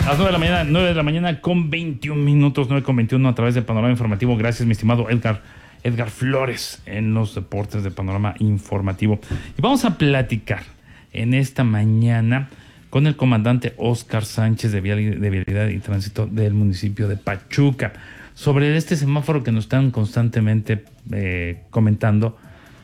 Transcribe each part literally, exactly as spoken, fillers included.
A las nueve de la mañana, nueve de la mañana con veintiún minutos, nueve con veintiuno a través de Panorama Informativo. Gracias, mi estimado Edgar, Edgar Flores, en los deportes de Panorama Informativo. Y vamos a platicar en esta mañana con el comandante Óscar Sánchez de Vialidad y Tránsito del municipio de Pachuca sobre este semáforo que nos están constantemente eh, comentando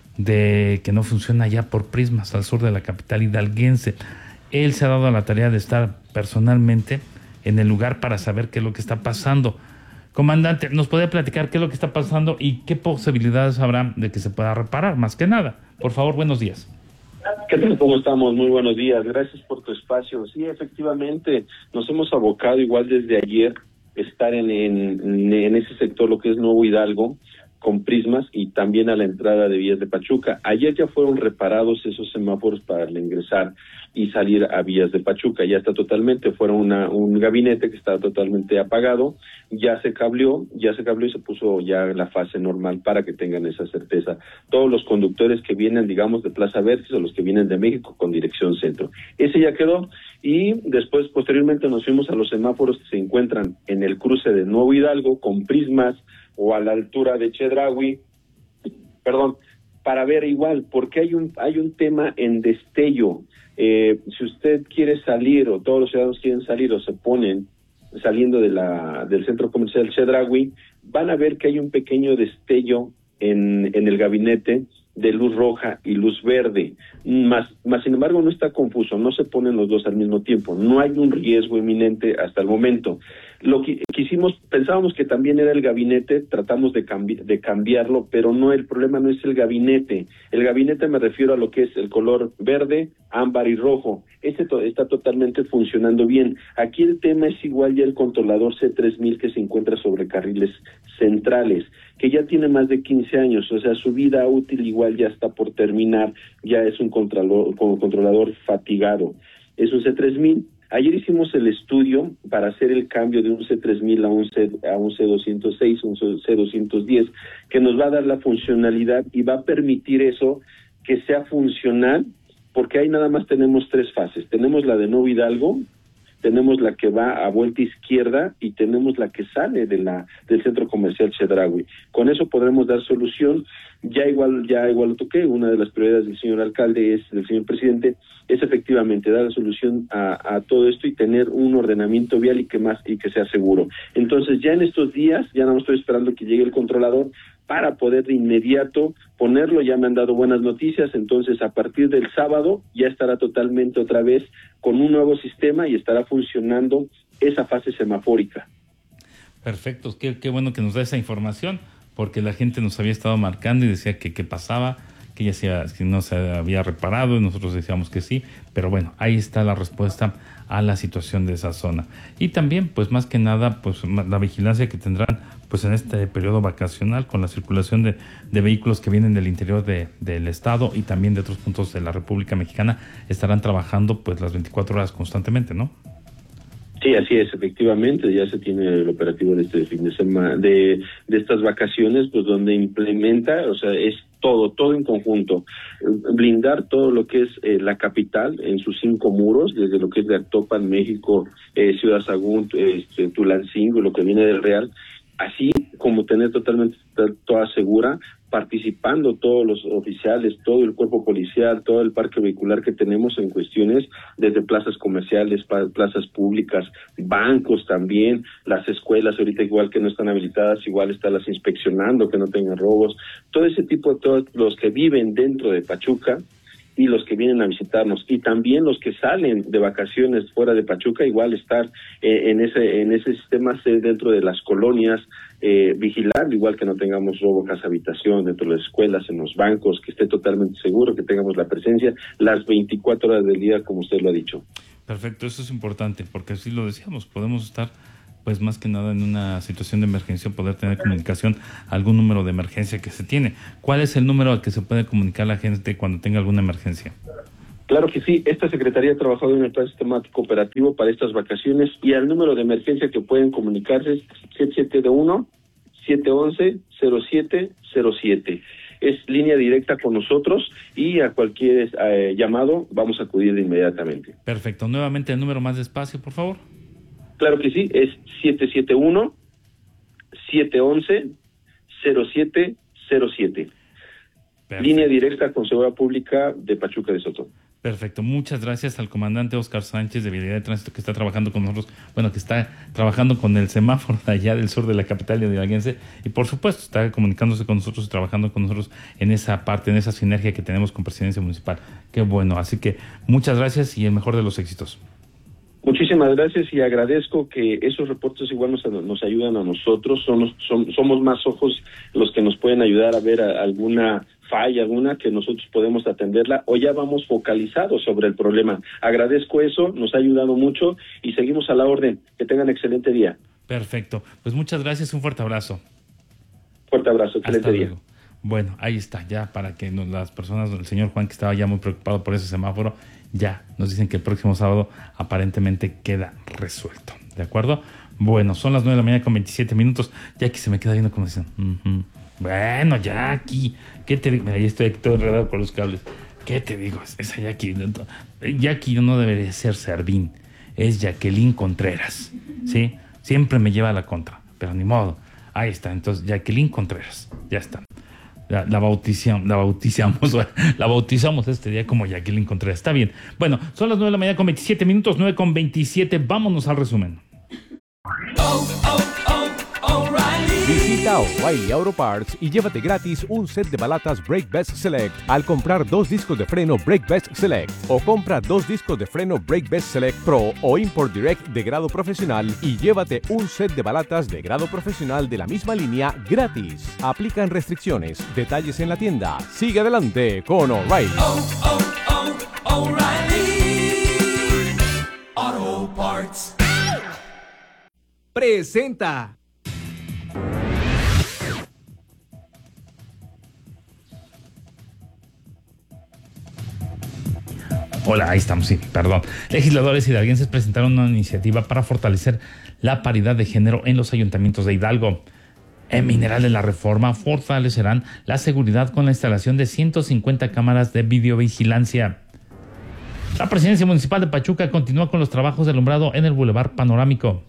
de que no funciona ya por Prismas al sur de la capital hidalguense. Él se ha dado a la tarea de estar personalmente en el lugar para saber qué es lo que está pasando. Comandante, ¿nos puede platicar qué es lo que está pasando y qué posibilidades habrá de que se pueda reparar? Más que nada, por favor, buenos días. ¿Qué tal? ¿Cómo estamos? Muy buenos días. Gracias por tu espacio. Sí, efectivamente, nos hemos abocado igual desde ayer estar en, en, en ese sector, lo que es Nuevo Hidalgo, con Prismas y también a la entrada de Vías de Pachuca. Ayer ya fueron reparados esos semáforos para ingresar y salir a Vías de Pachuca. Ya está totalmente, fueron una, un gabinete que estaba totalmente apagado, ya se cableó, ya se cableó y se puso ya la fase normal para que tengan esa certeza. Todos los conductores que vienen, digamos, de Plaza Vértice o los que vienen de México con dirección centro. Ese ya quedó y después, posteriormente, nos fuimos a los semáforos que se encuentran en el cruce de Nuevo Hidalgo con Prismas o a la altura de Chedraui, perdón, para ver igual, porque hay un hay un tema en Destello. Eh, si usted quiere salir, o todos los ciudadanos quieren salir, o se ponen saliendo de la del centro comercial Chedraui, van a ver que hay un pequeño destello en, en el gabinete de luz roja y luz verde, más, más sin embargo no está confuso, no se ponen los dos al mismo tiempo, no hay un riesgo inminente hasta el momento. Lo que quisimos, pensábamos que también era el gabinete, tratamos de, cambi- de cambiarlo, pero no, el problema no es el gabinete, el gabinete me refiero a lo que es el color verde, ámbar y rojo, ese to- está totalmente funcionando bien. Aquí el tema es igual ya el controlador C tres mil que se encuentra sobre carriles centrales, que ya tiene más de quince años, o sea, su vida útil igual ya está por terminar, ya es un controlador, como controlador fatigado. Es un C tres mil. Ayer hicimos el estudio para hacer el cambio de un C tres mil a un C, a un C doscientos seis, un C doscientos diez, que nos va a dar la funcionalidad y va a permitir eso que sea funcional, porque ahí nada más tenemos tres fases. Tenemos la de Nuevo Hidalgo, tenemos la que va a vuelta izquierda y tenemos la que sale de la del centro comercial Chedraui. Con eso podremos dar solución. Ya igual ya igual lo toqué, una de las prioridades del señor alcalde, es del señor presidente, es efectivamente dar la solución a, a todo esto y tener un ordenamiento vial y que más y que sea seguro. Entonces ya en estos días, ya no estoy esperando que llegue el controlador para poder de inmediato ponerlo. Ya me han dado buenas noticias, entonces a partir del sábado ya estará totalmente otra vez con un nuevo sistema y estará funcionando esa fase semafórica. Perfecto, qué, qué bueno que nos da esa información, porque la gente nos había estado marcando y decía que qué pasaba, que ya se, que no se había reparado, y nosotros decíamos que sí, pero bueno, ahí está la respuesta a la situación de esa zona. Y también, pues más que nada, pues la vigilancia que tendrán pues en este periodo vacacional con la circulación de, de vehículos que vienen del interior de, del estado y también de otros puntos de la República Mexicana, estarán trabajando pues las veinticuatro horas constantemente, ¿no? Sí, así es, efectivamente, ya se tiene el operativo de este fin de semana, de, de estas vacaciones, pues donde implementa, o sea, es todo, todo en conjunto, blindar todo lo que es eh, la capital en sus cinco muros, desde lo que es de Actopan, México, eh, Ciudad Sagún, este, Tulancingo, lo que viene del Real, así como tener totalmente toda segura, participando todos los oficiales, todo el cuerpo policial, todo el parque vehicular que tenemos en cuestiones desde plazas comerciales, plazas públicas, bancos también, las escuelas ahorita igual que no están habilitadas, igual estarlas inspeccionando, que no tengan robos, todo ese tipo de todos los que viven dentro de Pachuca y los que vienen a visitarnos, y también los que salen de vacaciones fuera de Pachuca, igual estar eh, en ese en ese sistema dentro de las colonias, eh, vigilar, igual que no tengamos robo, casa, habitación, dentro de las escuelas, en los bancos, que esté totalmente seguro, que tengamos la presencia las veinticuatro horas del día, como usted lo ha dicho. Perfecto, eso es importante, porque así lo decíamos, podemos estar pues más que nada en una situación de emergencia, poder tener comunicación, algún número de emergencia que se tiene. ¿Cuál es el número al que se puede comunicar la gente cuando tenga alguna emergencia? Claro que sí, esta Secretaría ha trabajado en el plan sistemático operativo para estas vacaciones y al número de emergencia que pueden comunicarse es siete siete uno, siete uno uno, cero siete cero siete. Es línea directa con nosotros y a cualquier eh, llamado vamos a acudir de inmediatamente. Perfecto, nuevamente el número más despacio, por favor. Claro que sí, es siete siete uno, siete uno uno, cero siete cero siete. Perfecto. Línea directa con Seguridad Pública de Pachuca de Soto. Perfecto, muchas gracias al comandante Oscar Sánchez de Vialidad de Tránsito que está trabajando con nosotros, bueno, que está trabajando con el semáforo de allá del sur de la capital hidalguense y por supuesto está comunicándose con nosotros y trabajando con nosotros en esa parte, en esa sinergia que tenemos con Presidencia Municipal. Qué bueno, así que muchas gracias y el mejor de los éxitos. Muchísimas gracias y agradezco que esos reportes igual nos, nos ayudan a nosotros, somos, son, somos más ojos los que nos pueden ayudar a ver a, alguna falla, alguna que nosotros podemos atenderla o ya vamos focalizados sobre el problema. Agradezco eso, nos ha ayudado mucho y seguimos a la orden. Que tengan excelente día. Perfecto, pues muchas gracias, un fuerte abrazo. Fuerte abrazo, excelente día. Bueno, ahí está, ya para que nos, las personas, el señor Juan que estaba ya muy preocupado por ese semáforo, ya nos dicen que el próximo sábado aparentemente queda resuelto, ¿de acuerdo? Bueno, son las nueve de la mañana con veintisiete minutos, Jackie se me queda viendo como dicen, uh-huh. Bueno, Jackie, ¿qué te digo? Mira, ahí estoy todo enredado con los cables, ¿qué te digo? Esa Jackie, Jackie no debería ser Servín, es Jacqueline Contreras, ¿sí? Siempre me lleva a la contra, pero ni modo, ahí está, entonces Jacqueline Contreras, ya está. La, la, bautizamos, la bautizamos, la bautizamos este día como Jacqueline Contreras. Está bien. Bueno, son las nueve de la mañana con veintisiete minutos, nueve con veintisiete. Vámonos al resumen. Oh, oh, oh, O'Reilly. Visita O'Reilly Auto Parts y llévate gratis un set de balatas Brake Best Select al comprar dos discos de freno Brake Best Select o compra dos discos de freno Brake Best Select Pro o Import Direct de grado profesional y llévate un set de balatas de grado profesional de la misma línea gratis. Aplican restricciones. Detalles en la tienda. Sigue adelante con O'Reilly. Oh, oh, oh, O'Reilly Auto Parts. Presenta. Hola, ahí estamos, sí, perdón. Legisladores hidalguenses presentaron una iniciativa para fortalecer la paridad de género en los ayuntamientos de Hidalgo. En Mineral de la Reforma fortalecerán la seguridad con la instalación de ciento cincuenta cámaras de videovigilancia. La Presidencia Municipal de Pachuca continúa con los trabajos de alumbrado en el Boulevard Panorámico.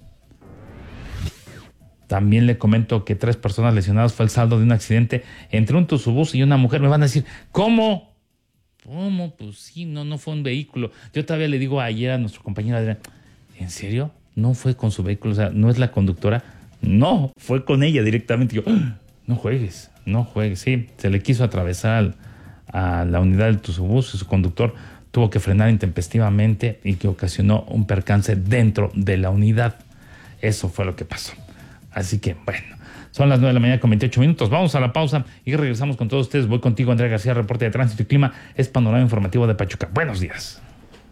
También le comento que tres personas lesionadas fue el saldo de un accidente entre un Tuzubús y una mujer. Me van a decir, ¿cómo? ¿Cómo? Pues sí, no, no fue un vehículo. Yo todavía le digo ayer a nuestro compañero Adrián, ¿en serio? ¿No fue con su vehículo? O sea, ¿no es la conductora? No, fue con ella directamente. Yo, ¡ah! No juegues, no juegues. Sí, se le quiso atravesar al, a la unidad del Tuzubús y su conductor tuvo que frenar intempestivamente y que ocasionó un percance dentro de la unidad. Eso fue lo que pasó. Así que, bueno, son las nueve de la mañana con veintiocho minutos. Vamos a la pausa y regresamos con todos ustedes. Voy contigo, Andrea García, reporte de tránsito y clima. Es Panorama Informativo de Pachuca. Buenos días.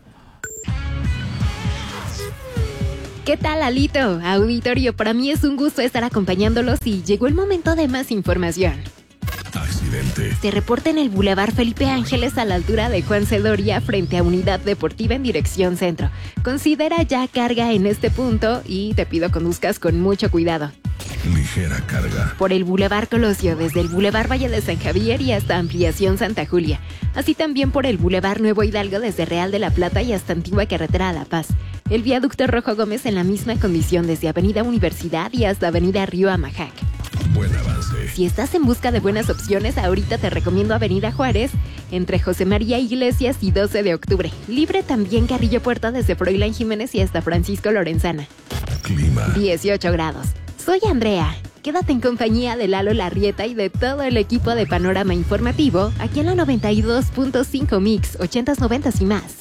¿Qué tal, Alito? Auditorio, para mí es un gusto estar acompañándolos y llegó el momento de más información. Accidente. Se reporta en el Boulevard Felipe Ángeles a la altura de Juan C. Doria frente a Unidad Deportiva en dirección centro. Considera ya carga en este punto y te pido conduzcas con mucho cuidado. Ligera carga. Por el Boulevard Colosio, desde el Boulevard Valle de San Javier y hasta Ampliación Santa Julia. Así también por el Boulevard Nuevo Hidalgo desde Real de la Plata y hasta Antigua Carretera a La Paz. El viaducto Rojo Gómez en la misma condición desde Avenida Universidad y hasta Avenida Río Amajac. Buen avance. Si estás en busca de buenas opciones, ahorita te recomiendo Avenida Juárez, entre José María Iglesias y doce de octubre. Libre también Carrillo Puerto desde Froilán Jiménez y hasta Francisco Lorenzana. Clima. dieciocho grados. Soy Andrea. Quédate en compañía de Lalo Larrieta y de todo el equipo de Panorama Informativo, aquí en la noventa y dos punto cinco Mix, ochentas, noventas y más.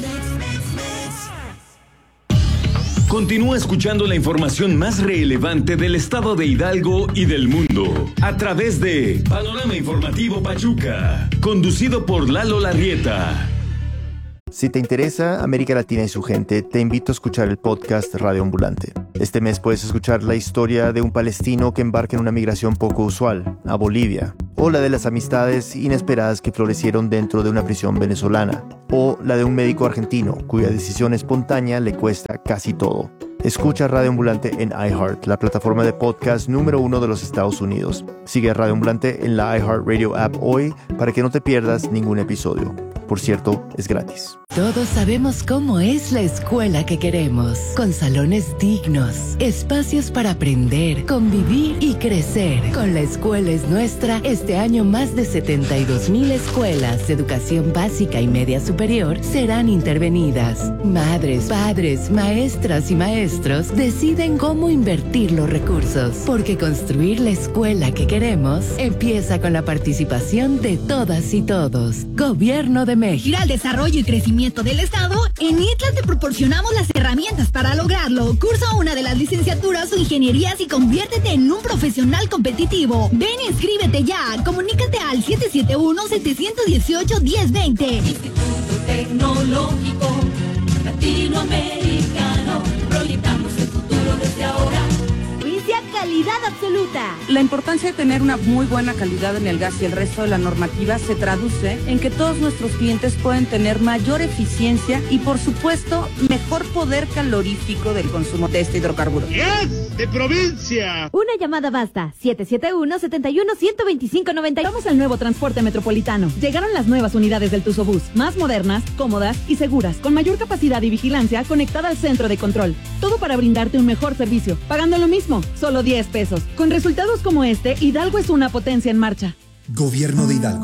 Continúa escuchando la información más relevante del estado de Hidalgo y del mundo a través de Panorama Informativo Pachuca, conducido por Lalo Larrieta. Si te interesa América Latina y su gente, te invito a escuchar el podcast Radio Ambulante. Este mes puedes escuchar la historia de un palestino que embarca en una migración poco usual, a Bolivia, o la de las amistades inesperadas que florecieron dentro de una prisión venezolana, o la de un médico argentino cuya decisión espontánea le cuesta casi todo. Escucha Radio Ambulante en iHeart, la plataforma de podcast número uno de los Estados Unidos. Sigue a Radio Ambulante en la iHeartRadio app hoy para que no te pierdas ningún episodio. por cierto, es gratis. Todos sabemos cómo es la escuela que queremos, con salones dignos, espacios para aprender, convivir y crecer. Con La Escuela es Nuestra, este año más de setenta y dos mil escuelas de educación básica y media superior serán intervenidas. Madres, padres, maestras y maestros deciden cómo invertir los recursos, porque construir la escuela que queremos empieza con la participación de todas y todos. Gobierno de México. Ir al desarrollo y crecimiento del Estado, en ITLA te proporcionamos las herramientas para lograrlo. Cursa una de las licenciaturas o ingenierías y conviértete en un profesional competitivo. Ven y inscríbete ya. Comunícate al siete siete uno, siete uno ocho, uno cero dos cero. Instituto Tecnológico Latinoamericano, proyectamos el futuro desde ahora. Calidad absoluta. La importancia de tener una muy buena calidad en el gas y el resto de la normativa se traduce en que todos nuestros clientes pueden tener mayor eficiencia y, por supuesto, mejor poder calorífico del consumo de este hidrocarburo. ¡Yes! ¡De provincia! Una llamada basta. siete siete uno, siete uno, uno dos cinco, nueve. Vamos al nuevo transporte metropolitano. Llegaron las nuevas unidades del Tusobús, más modernas, cómodas y seguras, con mayor capacidad y vigilancia conectada al centro de control. Todo para brindarte un mejor servicio, pagando lo mismo, solo diez pesos. Con resultados como este, Hidalgo es una potencia en marcha. Gobierno de Hidalgo.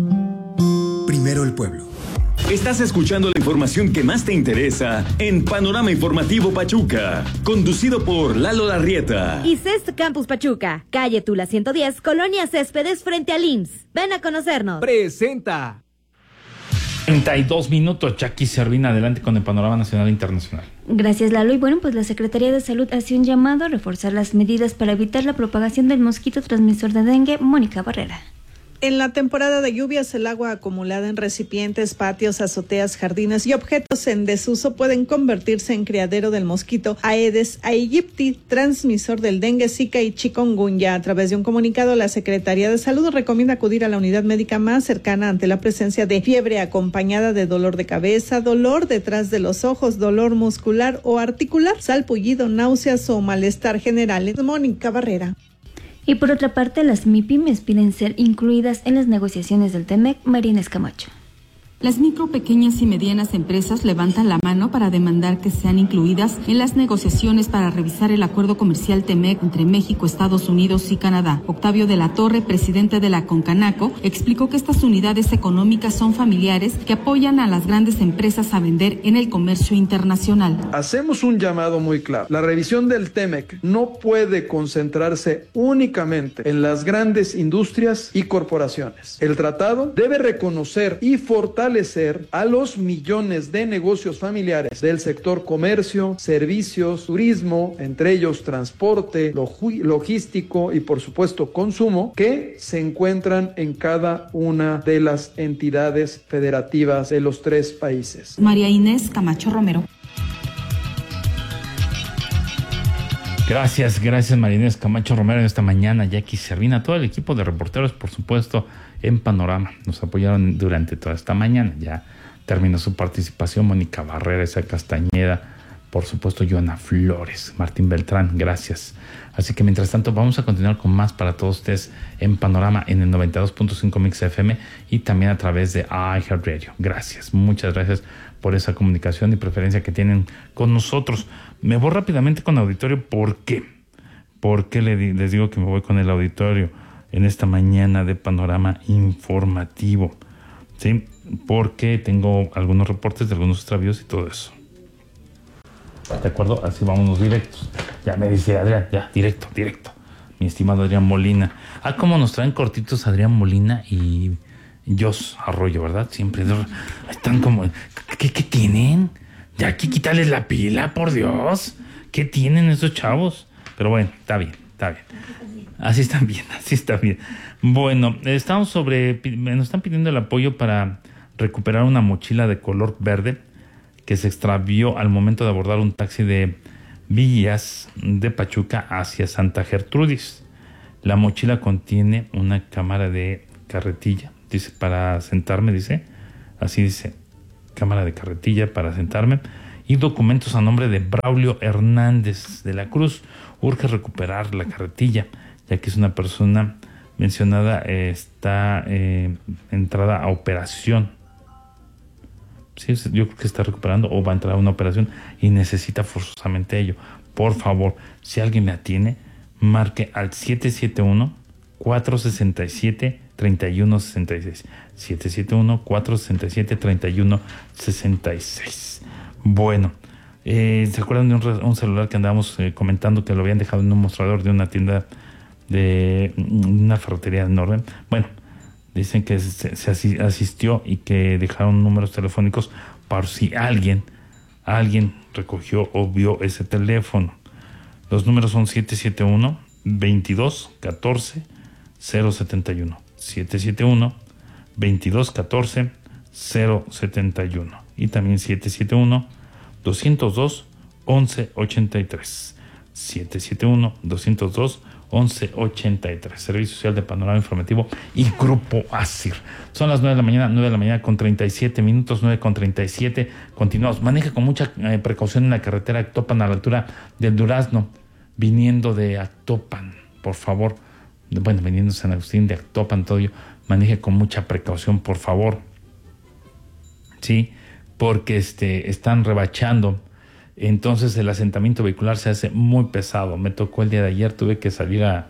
Primero el pueblo. Estás escuchando la información que más te interesa en Panorama Informativo Pachuca, conducido por Lalo Larrieta. Y C E S T Campus Pachuca, calle Tula ciento diez, Colonia Céspedes, frente al I M S S. Ven a conocernos. Presenta. treinta y dos minutos, Jackie Servina, adelante con el panorama nacional e internacional. Gracias, Lalo. Y bueno, pues la Secretaría de Salud hace un llamado a reforzar las medidas para evitar la propagación del mosquito transmisor de dengue. Mónica Barrera. En la temporada de lluvias, el agua acumulada en recipientes, patios, azoteas, jardines y objetos en desuso pueden convertirse en criadero del mosquito Aedes aegypti, transmisor del dengue, zika y chikungunya. A través de un comunicado, la Secretaría de Salud recomienda acudir a la unidad médica más cercana ante la presencia de fiebre acompañada de dolor de cabeza, dolor detrás de los ojos, dolor muscular o articular, salpullido, náuseas o malestar general. Mónica Barrera. Y por otra parte, las MIPYMES piden ser incluidas en las negociaciones del TEMEC. Marina Escamacho. Las micro, pequeñas y medianas empresas levantan la mano para demandar que sean incluidas en las negociaciones para revisar el acuerdo comercial TEMEC entre México, Estados Unidos y Canadá. Octavio de la Torre, presidente de la CONCANACO, explicó que estas unidades económicas son familiares que apoyan a las grandes empresas a vender en el comercio internacional. Hacemos un llamado muy claro. La revisión del TEMEC no puede concentrarse únicamente en las grandes industrias y corporaciones. El tratado debe reconocer y fortalecer a los millones de negocios familiares del sector comercio, servicios, turismo, entre ellos transporte, logístico y por supuesto consumo, que se encuentran en cada una de las entidades federativas de los tres países. María Inés Camacho Romero. Gracias, gracias María Inés Camacho Romero en esta mañana, Jackie Servina, todo el equipo de reporteros, por supuesto, en Panorama. Nos apoyaron durante toda esta mañana. Ya terminó su participación Mónica Barrera, Esa Castañeda, por supuesto Joana Flores, Martín Beltrán, gracias. Así que mientras tanto vamos a continuar con más para todos ustedes en Panorama en el noventa y dos punto cinco Mix F M y también a través de iHeartRadio. Gracias, muchas gracias por esa comunicación y preferencia que tienen con nosotros. Me voy rápidamente con el auditorio. ¿Por qué? ¿Por qué les digo que me voy con el auditorio en esta mañana de Panorama Informativo? ¿Sí? Porque tengo algunos reportes de algunos extravíos y todo eso. ¿De acuerdo? Así vámonos directos. Ya me dice Adrián, ya, directo, directo. Mi estimado Adrián Molina. Ah, cómo nos traen cortitos Adrián Molina y Jos Arroyo, ¿verdad? Siempre están como... ¿Qué, qué tienen? Ya hay que quitarles la pila, por Dios. ¿Qué tienen esos chavos? Pero bueno, está bien, está bien. Así está bien, así está bien. Bueno, estamos sobre... Nos están pidiendo el apoyo para recuperar una mochila de color verde que se extravió al momento de abordar un taxi de Villas de Pachuca hacia Santa Gertrudis. La mochila contiene una cámara de carretilla, dice, para sentarme, dice, así dice, cámara de carretilla para sentarme, y documentos a nombre de Braulio Hernández de la Cruz. Urge recuperar la carretilla, ya que es una persona mencionada, eh, está eh, entrada a operación. Sí, yo creo que está recuperando o va a entrar a una operación y necesita forzosamente ello. Por favor, si alguien la tiene, marque al siete siete uno, cuatro seis siete, tres uno seis seis. siete siete uno, cuatro seis siete, tres uno seis seis. Bueno, eh, ¿se acuerdan de un, un celular que andábamos eh, comentando que lo habían dejado en un mostrador de una tienda de una ferretería enorme? Bueno, dicen que se, se asistió y que dejaron números telefónicos por si alguien, alguien recogió o vio ese teléfono. Los números son siete siete uno, veintidós, catorce, cero setenta y uno. siete siete uno, veintidós, catorce, cero setenta y uno. Y también siete siete uno, doscientos dos, once ochenta y tres. siete siete uno, doscientos dos, once ochenta y tres. Servicio Social de Panorama Informativo y Grupo ASIR. Son las nueve de la mañana, nueve de la mañana con treinta y siete minutos, nueve con treinta y siete. Continuamos. Maneja con mucha eh, precaución en la carretera Actopan a la altura del Durazno, viniendo de Actopan, por favor. Bueno, viniendo de San Agustín, de Actopan, todo ello. Maneje con mucha precaución, por favor. Sí, porque este, están rebachando. Entonces el asentamiento vehicular se hace muy pesado. Me tocó el día de ayer, tuve que salir a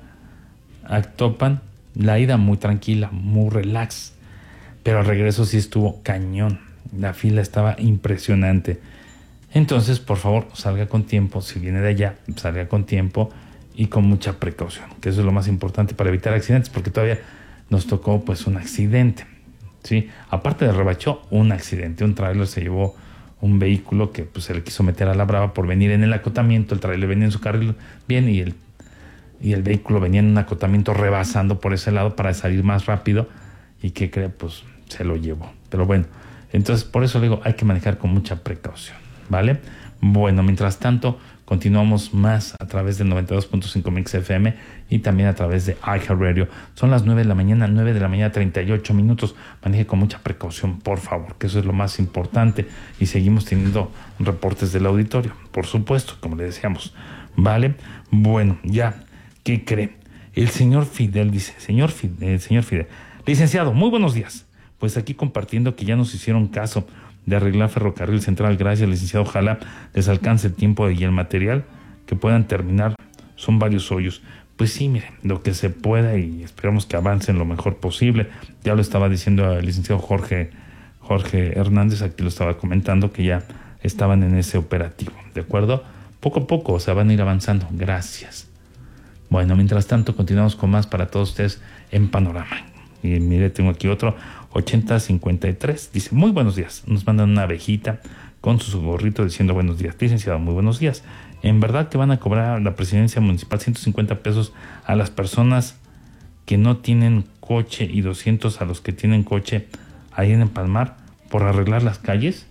Actopan. La ida muy tranquila, muy relax. Pero al regreso sí estuvo cañón. La fila estaba impresionante. Entonces, por favor, salga con tiempo. Si viene de allá, salga con tiempo y con mucha precaución. Que eso es lo más importante para evitar accidentes, porque todavía nos tocó pues un accidente. ¿Sí? Aparte de rebachó, un accidente. Un tráiler se llevó un vehículo que pues se le quiso meter a la brava por venir en el acotamiento. El tráiler venía en su carril bien y el, y el vehículo venía en un acotamiento rebasando por ese lado para salir más rápido, y que cree pues se lo llevó. Pero bueno, entonces por eso le digo, hay que manejar con mucha precaución, ¿vale? Bueno, mientras tanto continuamos más a través del noventa y dos punto cinco Mix F M y también a través de iHeartRadio. Son las nueve de la mañana, nueve de la mañana, treinta y ocho minutos. Maneje con mucha precaución, por favor, que eso es lo más importante. Y seguimos teniendo reportes del auditorio, por supuesto, como le decíamos, ¿vale? Bueno, ya, ¿qué cree? El señor Fidel dice, señor Fidel, el señor Fidel, licenciado, muy buenos días. Pues aquí compartiendo que ya nos hicieron caso de arreglar Ferrocarril Central. Gracias, licenciado. Ojalá les alcance el tiempo y el material que puedan terminar. Son varios hoyos. Pues sí, miren, lo que se pueda, y esperamos que avancen lo mejor posible. Ya lo estaba diciendo el licenciado Jorge, Jorge Hernández, aquí lo estaba comentando, que ya estaban en ese operativo, ¿de acuerdo? Poco a poco, o sea, van a ir avanzando. Gracias. Bueno, mientras tanto, continuamos con más para todos ustedes en Panorama. Y mire, tengo aquí otro, ochenta cincuenta y tres, dice, muy buenos días. Nos mandan una abejita con su gorrito diciendo buenos días. Licenciado, muy buenos días. ¿En verdad que van a cobrar la presidencia municipal ciento cincuenta pesos a las personas que no tienen coche y doscientos a los que tienen coche ahí en el Palmar por arreglar las calles?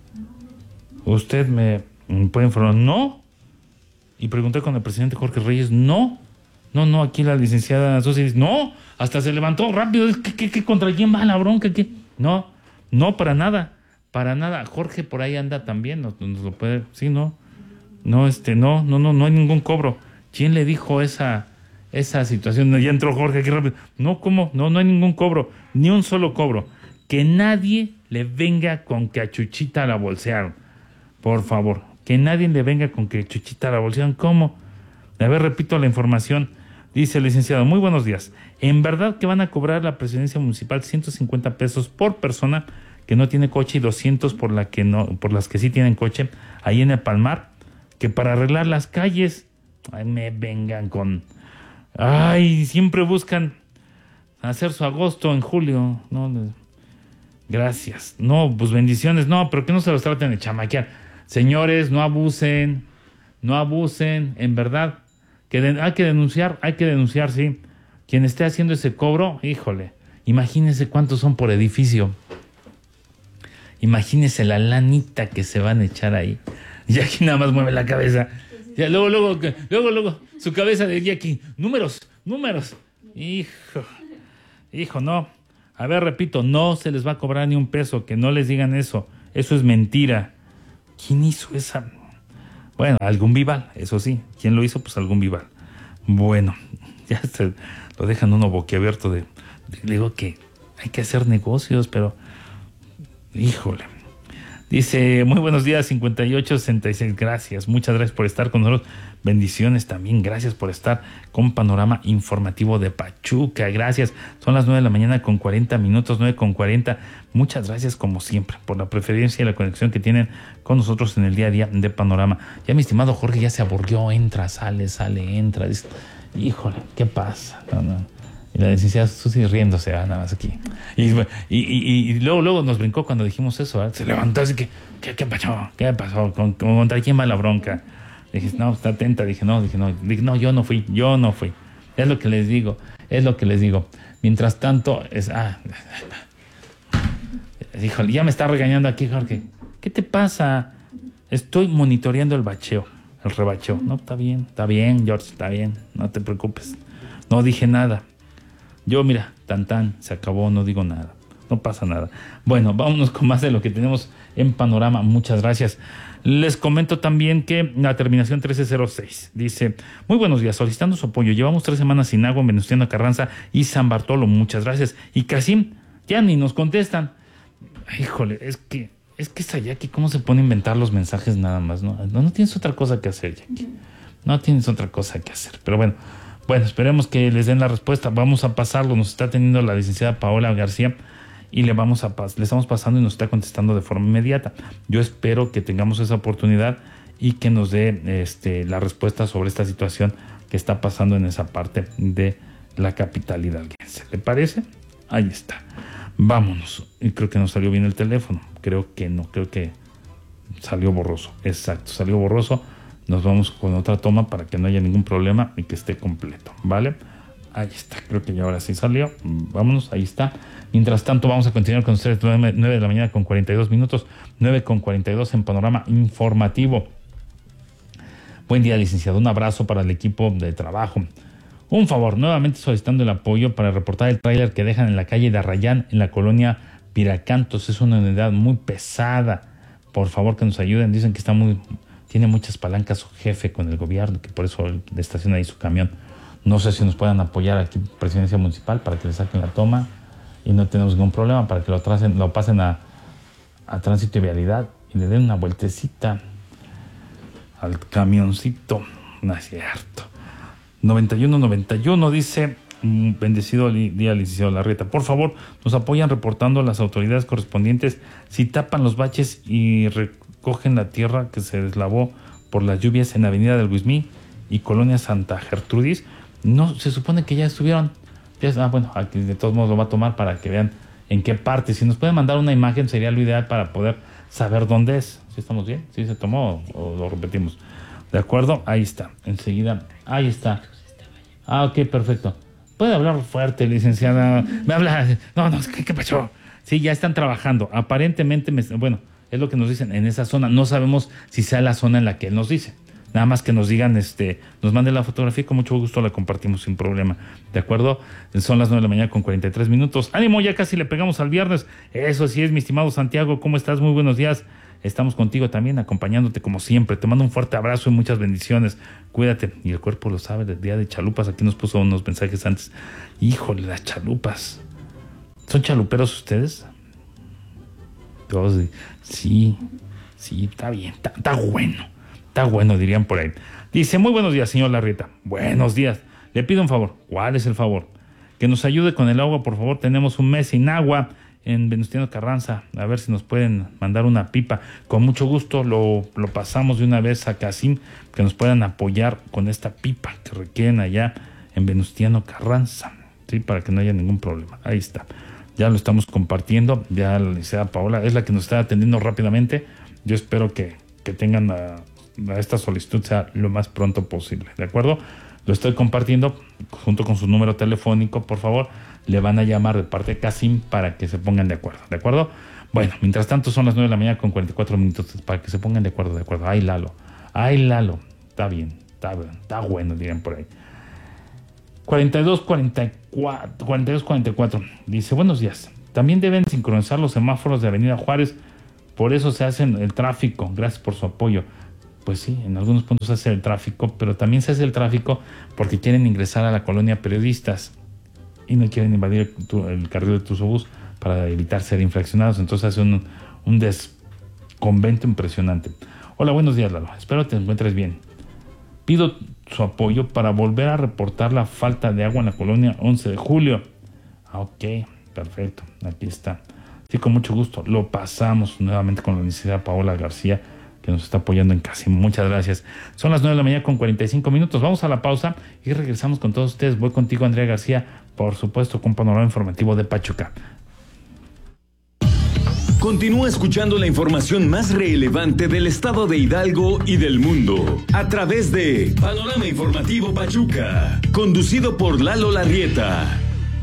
¿Usted me puede informar? No. Y pregunté con el presidente Jorge Reyes, no. No, no, aquí la licenciada Susi dice, no, hasta se levantó rápido. ¿Qué, qué, qué contra quién va la bronca? ¿Qué? No, no, para nada, para nada. Jorge por ahí anda también, nos, nos lo puede, sí, no, no, este, no, no, no, no hay ningún cobro. ¿Quién le dijo esa, esa situación? Ya entró Jorge aquí rápido. No, ¿cómo? No, no hay ningún cobro, ni un solo cobro. Que nadie le venga con que a Chuchita la bolsearon, por favor. Que nadie le venga con que Chuchita la bolsearon. ¿Cómo? A ver, repito la información. Dice el licenciado, muy buenos días. ¿En verdad que van a cobrar la presidencia municipal ciento cincuenta pesos por persona que no tiene coche y doscientos por la que no, por las que sí tienen coche ahí en el Palmar? Que para arreglar las calles, ay, me vengan con, ay, siempre buscan hacer su agosto en julio. No, gracias. No, pues bendiciones. No, pero que no se los traten de chamaquear. Señores, no abusen, no abusen, en verdad. Que de, hay que denunciar, hay que denunciar, sí. Quien esté haciendo ese cobro, híjole, imagínense cuántos son por edificio. Imagínense la lanita que se van a echar ahí. Y aquí nada más mueve la cabeza. Ya, luego, luego, luego, luego, su cabeza de aquí. Números, números. Hijo, hijo, no. A ver, repito, no se les va a cobrar ni un peso, que no les digan eso. Eso es mentira. ¿Quién hizo esa? Bueno, algún vival, eso sí. ¿Quién lo hizo? Pues algún vival. Bueno, ya se lo dejan uno boquiabierto de, de... Digo que hay que hacer negocios, pero... Híjole. Dice, muy buenos días, cincuenta y ocho sesenta y seis, gracias, muchas gracias por estar con nosotros, bendiciones también, gracias por estar con Panorama Informativo de Pachuca, gracias, son las nueve de la mañana con cuarenta minutos, nueve con cuarenta, muchas gracias como siempre por la preferencia y la conexión que tienen con nosotros en el día a día de Panorama. Ya mi estimado Jorge ya se aburrió, entra, sale, sale, entra, dice, híjole, ¿qué pasa? No, no. Y la licenciada Susi riéndose, ah, nada más aquí. Y, y, y, y luego, luego nos brincó cuando dijimos eso, ¿eh? Se levantó así que, ¿qué, qué pasó? ¿Qué pasó? ¿Con, ¿Contra quién va la bronca? Dije, no, está atenta. Dije, no, dije, no, dije, no, yo no fui, yo no fui. Es lo que les digo, es lo que les digo. Mientras tanto, es, ah, híjole, ya me está regañando aquí, Jorge. ¿Qué te pasa? Estoy monitoreando el bacheo, el rebacheo. No, está bien, está bien, George, está bien, no te preocupes. No dije nada. Yo, mira, tan tan, se acabó, no digo nada, no pasa nada. Bueno, vámonos con más de lo que tenemos en Panorama, muchas gracias. Les comento también que la terminación trece cero seis dice, muy buenos días, solicitando su apoyo, llevamos tres semanas sin agua en Venustiano Carranza y San Bartolo, muchas gracias. Y Casim, ya ni nos contestan. Híjole, es que, es que esa Jackie, ¿cómo se pone a inventar los mensajes nada más? No, no, no tienes otra cosa que hacer, Jackie, no tienes otra cosa que hacer, pero bueno. Bueno, esperemos que les den la respuesta. Vamos a pasarlo. Nos está teniendo la licenciada Paola García y le vamos a pas- le estamos pasando y nos está contestando de forma inmediata. Yo espero que tengamos esa oportunidad y que nos dé este, la respuesta sobre esta situación que está pasando en esa parte de la capital hidalguense. ¿Le parece? Ahí está. Vámonos. Y creo que nos salió bien el teléfono. Creo que no. Creo que salió borroso. Exacto, salió borroso. Nos vamos con otra toma para que no haya ningún problema y que esté completo, ¿vale? Ahí está, creo que ya ahora sí salió. Vámonos, ahí está. Mientras tanto, vamos a continuar con ustedes nueve de la mañana con cuarenta y dos minutos, nueve con cuarenta y dos en Panorama Informativo. Buen día, licenciado. Un abrazo para el equipo de trabajo. Un favor, nuevamente solicitando el apoyo para reportar el tráiler que dejan en la calle de Arrayán, en la colonia Piracantos. Es una unidad muy pesada. Por favor, que nos ayuden. Dicen que está muy... Tiene muchas palancas su jefe con el gobierno, que por eso le estaciona ahí su camión. No sé si nos puedan apoyar aquí, Presidencia Municipal, para que le saquen la toma y no tenemos ningún problema, para que lo, tracen, lo pasen a, a tránsito y vialidad y le den una vueltecita al camioncito. No es cierto. noventa y uno noventa y uno dice, bendecido día, licenciado Larrieta. Por favor, nos apoyan reportando a las autoridades correspondientes si tapan los baches y recogen la tierra que se deslavó por las lluvias en Avenida del Guismí y Colonia Santa Gertrudis. No, se supone que ya estuvieron. Ya, ah, bueno, aquí de todos modos lo va a tomar para que vean en qué parte. Si nos pueden mandar una imagen sería lo ideal para poder saber dónde es. ¿Sí estamos bien? ¿Sí se tomó o, o lo repetimos? ¿De acuerdo? Ahí está. Enseguida. Ahí está. Ah, ok, perfecto. Puede hablar fuerte, licenciada. Me habla. No, no, ¿qué, qué pasó? Sí, ya están trabajando. Aparentemente, me, bueno, es lo que nos dicen en esa zona. No sabemos si sea la zona en la que él nos dice. Nada más que nos digan, este, nos manden la fotografía y con mucho gusto la compartimos sin problema. ¿De acuerdo? Son las nueve de la mañana con cuarenta y tres minutos. ¡Ánimo! Ya casi le pegamos al viernes. Eso sí es, mi estimado Santiago. ¿Cómo estás? Muy buenos días. Estamos contigo también, acompañándote como siempre. Te mando un fuerte abrazo y muchas bendiciones. Cuídate. Y el cuerpo lo sabe, del día de chalupas. Aquí nos puso unos mensajes antes. Híjole, las chalupas. ¿Son chaluperos ustedes? Todos, sí, sí, está bien, está, está bueno. Está bueno, dirían por ahí. Dice, muy buenos días, señor Larrieta. Buenos días. Le pido un favor. ¿Cuál es el favor? Que nos ayude con el agua, por favor. Tenemos un mes sin agua en Venustiano Carranza. A ver si nos pueden mandar una pipa. Con mucho gusto lo, lo pasamos de una vez a Casim, que nos puedan apoyar con esta pipa que requieren allá en Venustiano Carranza. Sí, para que no haya ningún problema. Ahí está. Ya lo estamos compartiendo. Ya la licenciada Paola es la que nos está atendiendo rápidamente. Yo espero que, que tengan a, a esta solicitud sea lo más pronto posible. ¿De acuerdo? Lo estoy compartiendo junto con su número telefónico. Por favor, le van a llamar de parte de Casim para que se pongan de acuerdo. ¿De acuerdo? Bueno, mientras tanto son las nueve de la mañana con cuarenta y cuatro minutos para que se pongan de acuerdo. De acuerdo. Ay, Lalo. Ay, Lalo. Está bien. Está bien. Está bueno, dirían por ahí. cuarenta y dos cuarenta y cuatro, cuarenta y dos cuarenta y cuatro. Dice, buenos días. También deben sincronizar los semáforos de Avenida Juárez. Por eso se hace el tráfico. Gracias por su apoyo. Pues sí, en algunos puntos se hace el tráfico, pero también se hace el tráfico porque quieren ingresar a la colonia periodistas y no quieren invadir el, el carril de Tuzobús para evitar ser infraccionados. Entonces hace un, un des, convento impresionante. Hola, buenos días, Lalo. Espero te encuentres bien. Pido su apoyo para volver a reportar la falta de agua en la colonia once de julio. Ah, ok, perfecto, aquí está. Sí, con mucho gusto. Lo pasamos nuevamente con la licenciada Paola García, que nos está apoyando en casi. Muchas gracias. Son las nueve de la mañana con cuarenta y cinco minutos. Vamos a la pausa y regresamos con todos ustedes. Voy contigo, Andrea García, por supuesto, con Panorama Informativo de Pachuca. Continúa escuchando la información más relevante del estado de Hidalgo y del mundo a través de Panorama Informativo Pachuca, conducido por Lalo Larrieta.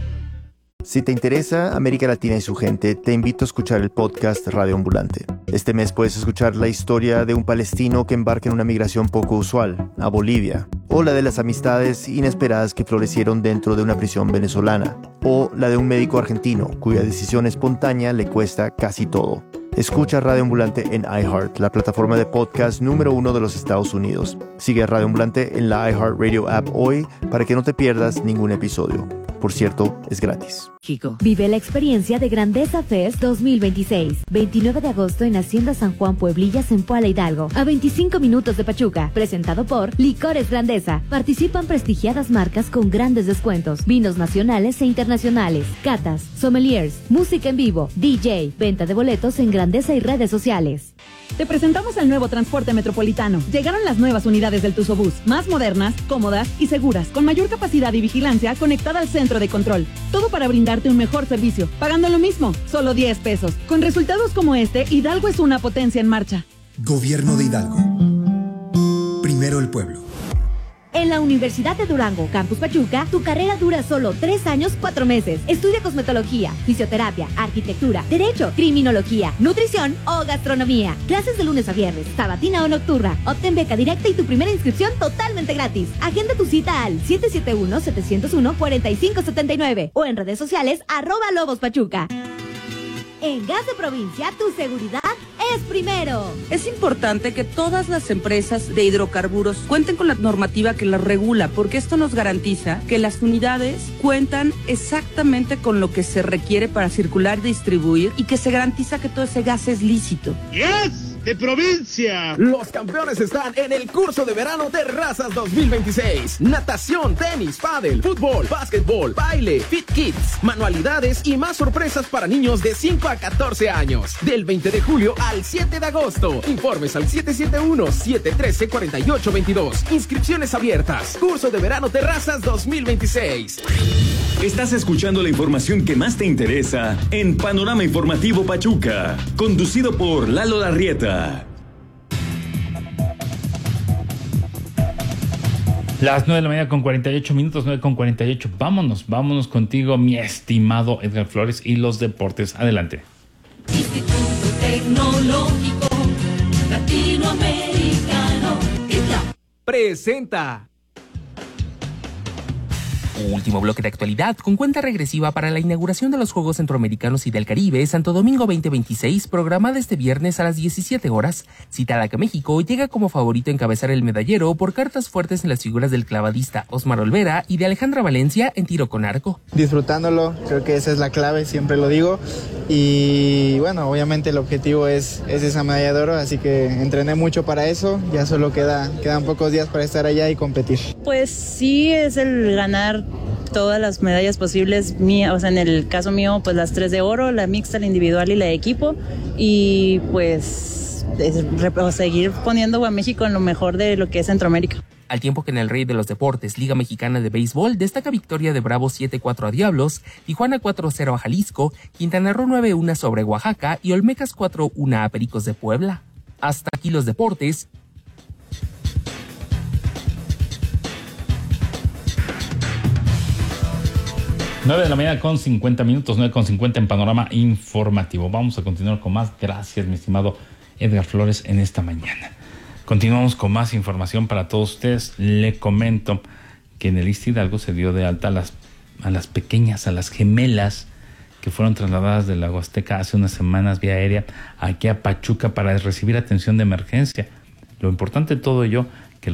Si te interesa América Latina y su gente, te invito a escuchar el podcast Radio Ambulante. Este mes puedes escuchar la historia de un palestino que embarca en una migración poco usual, a Bolivia, o la de las amistades inesperadas que florecieron dentro de una prisión venezolana, o la de un médico argentino cuya decisión espontánea le cuesta casi todo. Escucha Radio Ambulante en iHeart, la plataforma de podcast número uno de los Estados Unidos. Sigue a Radio Ambulante en la iHeartRadio app hoy para que no te pierdas ningún episodio. Por cierto, es gratis. Chico, vive la experiencia de Grandeza Fest dos mil veintiséis. veintinueve de agosto en Hacienda San Juan Pueblillas en Puala Hidalgo, a veinticinco minutos de Pachuca. Presentado por Licores Grandeza. Participan prestigiadas marcas con grandes descuentos. Vinos nacionales e internacionales. Catas, sommeliers, música en vivo, D J, venta de boletos en Grandeza y redes sociales. Te presentamos el nuevo transporte metropolitano. Llegaron las nuevas unidades del Tuzobús, más modernas, cómodas y seguras, con mayor capacidad y vigilancia conectada al centro de control. Todo para brindarte un mejor servicio, pagando lo mismo, solo diez pesos. Con resultados como este, Hidalgo es una potencia en marcha. Gobierno de Hidalgo. Primero el pueblo. En la Universidad de Durango, Campus Pachuca, tu carrera dura solo tres años, cuatro meses. Estudia cosmetología, fisioterapia, arquitectura, derecho, criminología, nutrición o gastronomía. Clases de lunes a viernes, sabatina o nocturna. Obtén beca directa y tu primera inscripción totalmente gratis. Agenda tu cita al siete siete uno, siete cero uno, cuatro cinco siete nueve o en redes sociales arroba Lobos Pachuca. En Gas de Provincia, tu seguridad es primero. Es importante que todas las empresas de hidrocarburos cuenten con la normativa que las regula, porque esto nos garantiza que las unidades cuentan exactamente con lo que se requiere para circular y distribuir, y que se garantiza que todo ese gas es lícito. ¡Yes! ¡De provincia! Los campeones están en el curso de verano Terrazas dos mil veintiséis. Natación, tenis, pádel, fútbol, básquetbol, baile, fit kids, manualidades y más sorpresas para niños de cinco a catorce años. Del veinte de julio al siete de agosto. Informes al siete siete uno, siete uno tres, cuatro ocho dos dos. Inscripciones abiertas. Curso de verano Terrazas dos mil veintiséis. Estás escuchando la información que más te interesa en Panorama Informativo Pachuca, conducido por Lalo Larrieta. Las nueve de la mañana con cuarenta y ocho minutos, nueve con cuarenta y ocho. Vámonos, vámonos contigo, mi estimado Edgar Flores, y los deportes. Adelante. Instituto Tecnológico Latinoamericano. Isla. Presenta. Último bloque de actualidad con cuenta regresiva para la inauguración de los Juegos Centroamericanos y del Caribe Santo Domingo veinte veintiséis, programada este viernes a las diecisiete horas. Citada que México llega como favorito a encabezar el medallero por cartas fuertes en las figuras del clavadista Osmar Olvera y de Alejandra Valencia en tiro con arco. Disfrutándolo, creo que esa es la clave, siempre lo digo. Y bueno, obviamente el objetivo es, es esa medalla de oro, así que entrené mucho para eso. Ya solo queda, quedan pocos días para estar allá y competir. Pues sí, es el ganar todas las medallas posibles, mía, o sea, en el caso mío, pues las tres de oro, la mixta, la individual y la de equipo, y pues es, seguir poniendo a México en lo mejor de lo que es Centroamérica. Al tiempo que en el Rey de los Deportes, Liga Mexicana de Béisbol, destaca victoria de Bravos siete cuatro a Diablos, Tijuana cuatro cero a Jalisco, Quintana Roo nueve uno sobre Oaxaca y Olmecas cuatro uno a Pericos de Puebla. Hasta aquí los deportes. nueve de la mañana con cincuenta minutos, nueve con cincuenta en Panorama Informativo. Vamos a continuar con más. Gracias, mi estimado Edgar Flores, en esta mañana. Continuamos con más información para todos ustedes. Le comento que en el Ixte Hidalgo se dio de alta a las, a las pequeñas, a las gemelas que fueron trasladadas de la Huasteca hace unas semanas vía aérea aquí a Pachuca para recibir atención de emergencia. Lo importante de todo ello